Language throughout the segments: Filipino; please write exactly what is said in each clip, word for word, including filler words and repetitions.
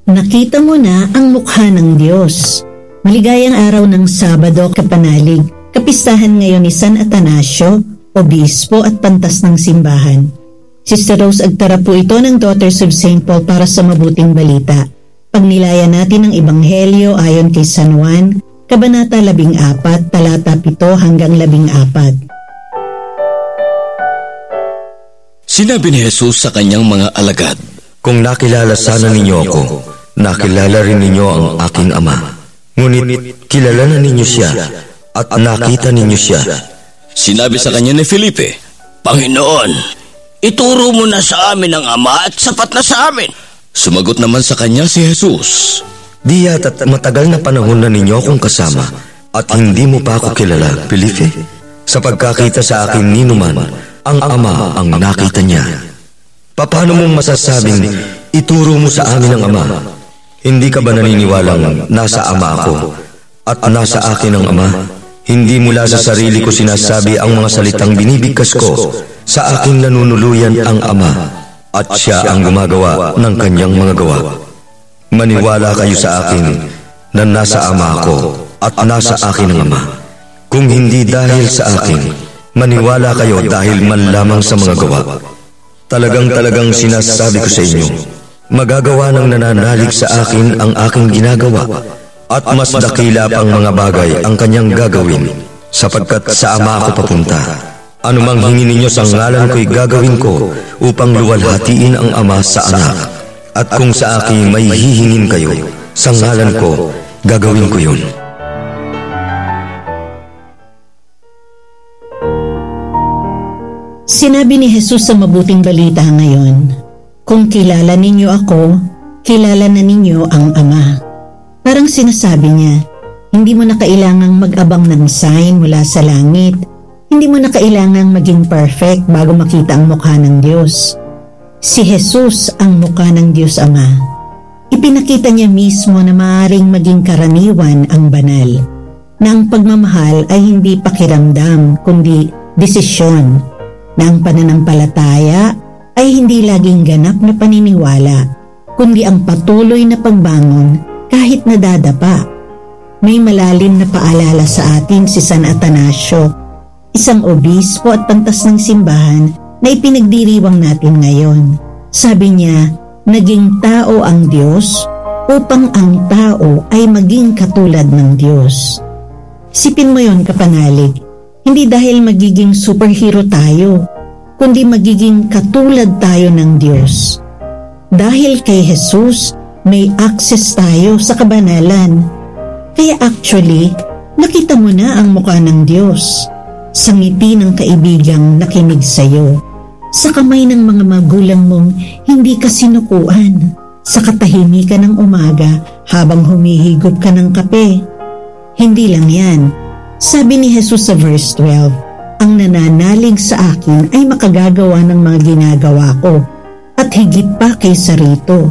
Nakita mo na ang mukha ng Diyos. Maligayang araw ng Sabado, kapanalig. Kapistahan ngayon ni San Atanasio, Obispo at Pantas ng Simbahan. Sister Rose, agtara po ito ng Daughters of Saint Paul para sa mabuting balita. Pagnilayan natin ang Ebanghelyo ayon kay San Juan, Kabanata labing apat, talata pito hanggang labing apat. Sinabi ni Jesus sa kanyang mga alagad, "Kung nakilala sana ninyo ako, nakilala rin ninyo ang aking Ama. Ngunit kilala na ninyo siya at nakita ninyo siya." Sinabi sa kanya ni Felipe, "Panginoon, ituro mo na sa amin ang Ama at sapat na sa amin." Sumagot naman sa kanya si Jesus, "Di yata't matagal na panahon na ninyo akong kasama at hindi mo pa ako kilala, Felipe? Sa pagkakita sa akin ninuman, ang Ama ang nakita niya. Paano mong masasabing ituro mo sa amin ang Ama? Hindi ka ba naniniwalang nasa Ama ako at nasa akin ang Ama? Hindi mula sa sarili ko sinasabi ang mga salitang binibigkas ko. Sa aking nanunuluyan ang Ama at siya ang gumagawa ng kanyang mga gawa. Maniwala kayo sa akin na nasa Ama ako at nasa akin ang Ama. Kung hindi dahil sa akin, maniwala kayo dahil man lamang sa mga gawa. Talagang-talagang sinasabi ko sa inyo, magagawa ng nananalig sa akin ang aking ginagawa, at mas dakila pang mga bagay ang kanyang gagawin, sapagkat sa Ama ako papunta. Anumang hingin ninyo sa ngalan ko'y gagawin ko upang luwalhatiin ang Ama sa Anak. At kung sa akin may hihingin kayo, sa ngalan ko, gagawin ko yun." Sinabi ni Jesus sa mabuting balita ngayon, "Kung kilala ninyo ako, kilala na ninyo ang Ama." Parang sinasabi niya, hindi mo na kailangang mag-abang ng sign mula sa langit. Hindi mo na kailangang maging perfect bago makita ang mukha ng Diyos. Si Jesus ang mukha ng Diyos Ama. Ipinakita niya mismo na maaaring maging karaniwan ang banal, na ang pagmamahal ay hindi pakiramdam kundi desisyon, na ang pananampalataya ay hindi laging ganap na paniniwala, kundi ang patuloy na pagbangon kahit nadadapa. May malalim na paalala sa atin si San Atanasio, isang obispo at pantas ng simbahan na ipinagdiriwang natin ngayon. Sabi niya, naging tao ang Diyos upang ang tao ay maging katulad ng Diyos. Sipin mo yon, kapanalig. Hindi dahil magiging superhero tayo, kundi magiging katulad tayo ng Diyos. Dahil kay Jesus, may access tayo sa kabanalan. Kaya actually, nakita mo na ang mukha ng Diyos. Sa ngiti ng kaibigang nakinig sa'yo. Sa kamay ng mga magulang mong hindi ka sinukuan. Sa katahimikan ng umaga habang humihigop ka ng kape. Hindi lang yan. Sabi ni Jesus sa verse twelve, "Ang nananalig sa akin ay makagagawa ng mga ginagawa ko, at higit pa kaysa rito."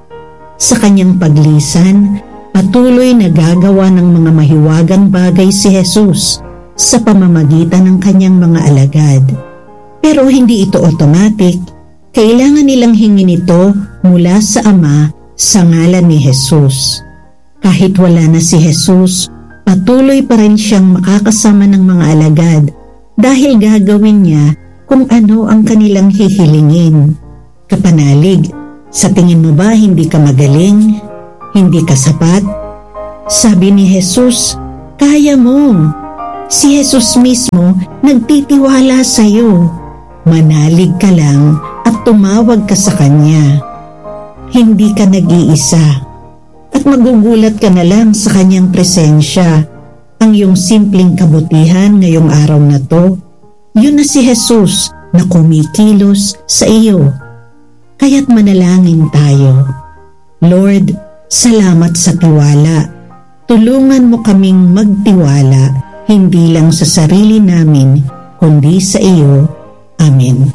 Sa kanyang paglisan, patuloy na gagawa ng mga mahiwagang bagay si Jesus sa pamamagitan ng kanyang mga alagad. Pero hindi ito automatic. Kailangan nilang hingin ito mula sa Ama sa ngalan ni Jesus. Kahit wala na si Jesus, patuloy pa rin siyang makakasama ng mga alagad dahil gagawin niya kung ano ang kanilang hihilingin. Kapanalig, sa tingin mo ba hindi ka magaling? Hindi ka sapat? Sabi ni Jesus, kaya mo. Si Jesus mismo nagtitiwala sa iyo. Manalig ka lang at tumawag ka sa Kanya. Hindi ka nag-iisa. At magugulat ka na lang sa Kanyang presensya. Ang iyong simpleng kabutihan ngayong araw na to, yun na si Jesus na kumikilos sa iyo. Kaya't manalangin tayo. Lord, salamat sa tiwala. Tulungan mo kaming magtiwala, hindi lang sa sarili namin, kundi sa iyo. Amen.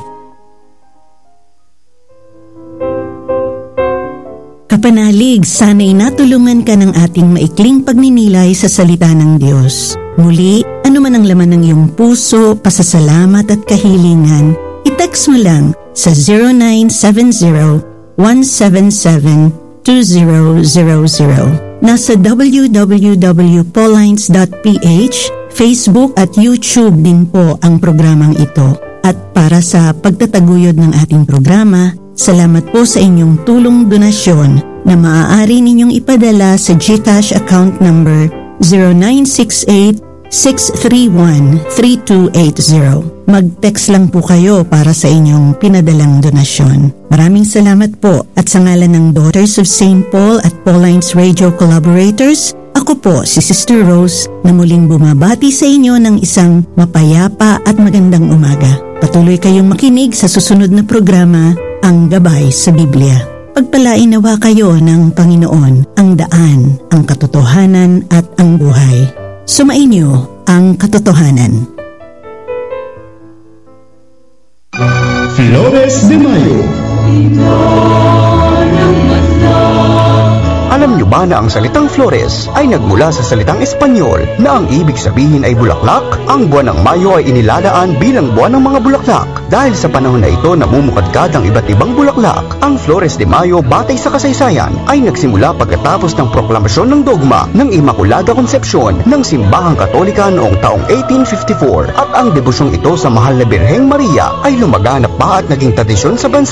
Kapanalig, sana'y natulungan ka ng ating maikling pagninilay sa salita ng Diyos. Muli, anuman ang laman ng iyong puso, pasasalamat at kahilingan, i-text mo lang sa zero nine seven zero, one seven seven, two zero zero zero. Nasa w w w dot paulines dot p h, Facebook at YouTube din po ang programang ito. At para sa pagtataguyod ng ating programa, salamat po sa inyong tulong donasyon na maaari ninyong ipadala sa GCash account number zero nine six eight, six three one, three two eight zero. Mag-text lang po kayo para sa inyong pinadalang donasyon. Maraming salamat po at sa ngalan ng Daughters of Saint Paul at Paulines Radio Collaborators, ako po si Sister Rose na muling bumabati sa inyo ng isang mapayapa at magandang umaga. Patuloy kayong makinig sa susunod na programa, Ang Gabay sa Biblia. Pagpalain nawa kayo ng Panginoon, ang daan, ang katotohanan at ang buhay. Sumainyo ang katotohanan. Flores de Mayo. Alam niyo ba na ang salitang Flores ay nagmula sa salitang Espanyol na ang ibig sabihin ay bulaklak? Ang buwan ng Mayo ay inilalaan bilang buwan ng mga bulaklak. Dahil sa panahon na ito namumukadkad ang iba't ibang bulaklak, ang Flores de Mayo batay sa kasaysayan ay nagsimula pagkatapos ng proklamasyon ng dogma ng Immaculada Concepcion ng Simbahang Katolika noong taong eighteen fifty-four at ang debusyong ito sa mahal na Birheng Maria ay lumaganap pa at naging tradisyon sa bansa